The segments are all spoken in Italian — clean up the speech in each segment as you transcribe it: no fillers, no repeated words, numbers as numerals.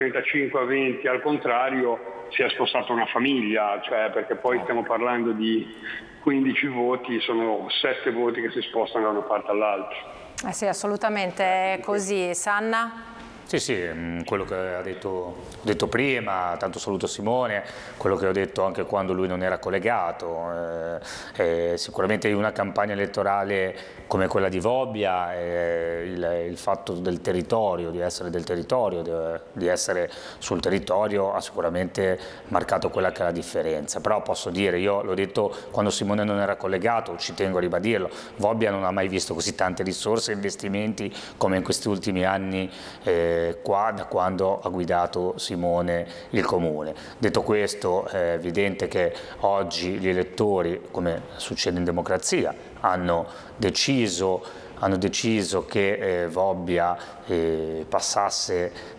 35 a 20, al contrario si è spostata una famiglia, cioè perché poi stiamo parlando di 15 voti, sono 7 voti che si spostano da una parte all'altra. Sì, assolutamente è così. Sanna? Sì, quello che ho detto prima, tanto saluto Simone, quello che ho detto anche quando lui non era collegato, sicuramente in una campagna elettorale come quella di Vobbia, il fatto del territorio, di essere sul territorio ha sicuramente marcato quella che è la differenza, però posso dire, io l'ho detto quando Simone non era collegato, ci tengo a ribadirlo, Vobbia non ha mai visto così tante risorse e investimenti come in questi ultimi anni qua da quando ha guidato Simone il comune. Detto questo, è evidente che oggi gli elettori, come succede in democrazia, hanno deciso che Vobbia passasse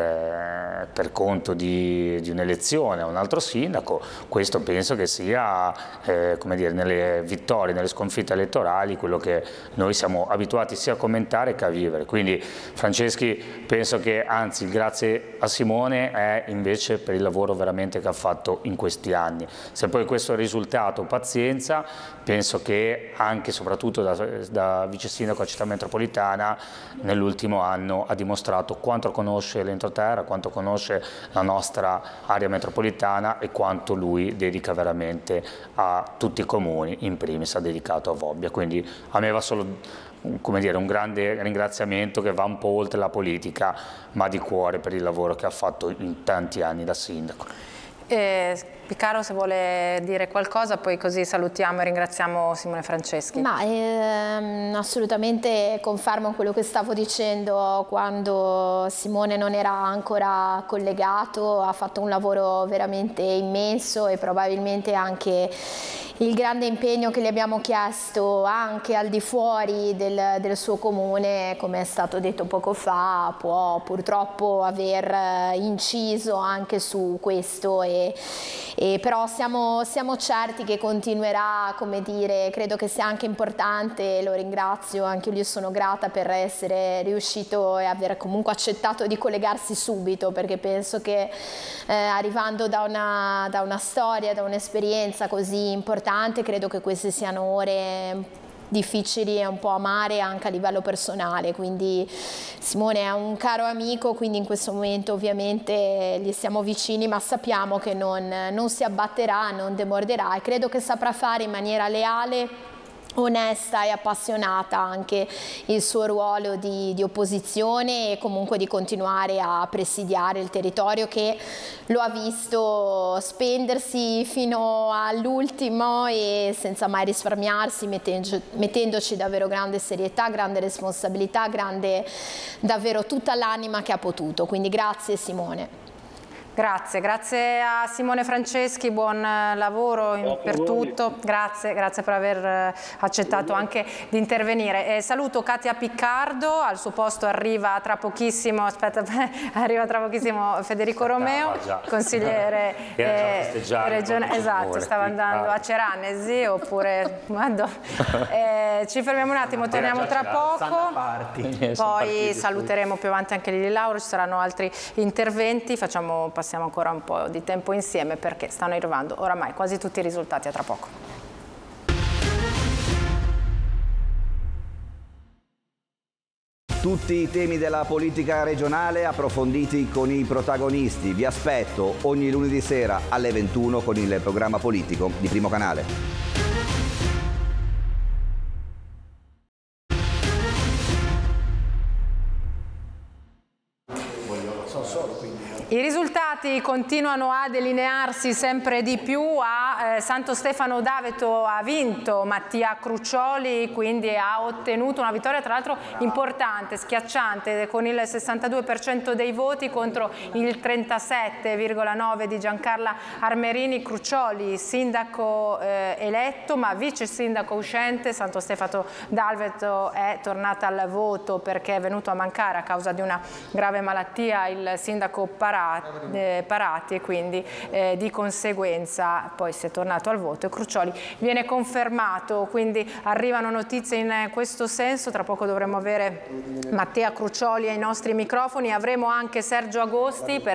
per conto di un'elezione a un altro sindaco. Questo penso che sia come dire, nelle vittorie, nelle sconfitte elettorali, quello che noi siamo abituati sia a commentare che a vivere. Quindi Franceschi, penso che anzi il grazie a Simone è invece per il lavoro veramente che ha fatto in questi anni. Se poi questo è il risultato, pazienza, penso che anche e soprattutto da vice sindaco a Città Metropolitana nell'ultimo anno ha dimostrato quanto conosce l'entroterra, quanto conosce la nostra area metropolitana e quanto lui dedica veramente a tutti i comuni, in primis ha dedicato a Vobbia. Quindi a me va solo come dire, un grande ringraziamento che va un po' oltre la politica, ma di cuore per il lavoro che ha fatto in tanti anni da sindaco. Piccaro, se vuole dire qualcosa, poi così salutiamo e ringraziamo Simone Franceschi. Ma assolutamente confermo quello che stavo dicendo. Quando Simone non era ancora collegato ha fatto un lavoro veramente immenso e probabilmente anche il grande impegno che gli abbiamo chiesto anche al di fuori del suo comune, come è stato detto poco fa, può purtroppo aver inciso anche su questo però siamo certi che continuerà, come dire, credo che sia anche importante, lo ringrazio, anche io gli sono grata per essere riuscito e aver comunque accettato di collegarsi subito, perché penso che arrivando da una storia, da un'esperienza così importante, credo che queste siano ore difficili e un po' amare anche a livello personale, quindi Simone è un caro amico, quindi in questo momento ovviamente gli stiamo vicini, ma sappiamo che non si abbatterà, non demorderà e credo che saprà fare in maniera leale, onesta e appassionata anche il suo ruolo di opposizione e comunque di continuare a presidiare il territorio che lo ha visto spendersi fino all'ultimo e senza mai risparmiarsi, mettendoci davvero grande serietà, grande responsabilità, grande davvero tutta l'anima che ha potuto, quindi grazie Simone. Grazie a Simone Franceschi, buon lavoro per tutto, grazie per aver accettato anche di intervenire. Saluto Katia Piccardo, al suo posto arriva tra pochissimo Federico Romeo, consigliere regionale, esatto, stava andando a Ceranesi oppure ci fermiamo un attimo, torniamo tra poco, poi saluteremo più avanti anche Lili Lauro, ci saranno altri interventi, passiamo ancora un po' di tempo insieme perché stanno arrivando oramai quasi tutti i risultati. A tra poco. Tutti i temi della politica regionale approfonditi con i protagonisti. Vi aspetto ogni lunedì sera alle 21 con il programma politico di Primo Canale. I risultati continuano a delinearsi sempre di più. A Santo Stefano d'Aveto ha vinto Mattia Cruccioli, quindi ha ottenuto una vittoria tra l'altro importante, schiacciante, con il 62% dei voti contro il 37,9% di Giancarla Armerini. Cruccioli, sindaco eletto ma vice sindaco uscente. Santo Stefano d'Aveto è tornata al voto perché è venuto a mancare a causa di una grave malattia il sindaco Parati e quindi di conseguenza poi si è tornato al voto e Cruccioli viene confermato, quindi arrivano notizie in questo senso. Tra poco dovremo avere Mattia Cruccioli ai nostri microfoni, avremo anche Sergio Agosti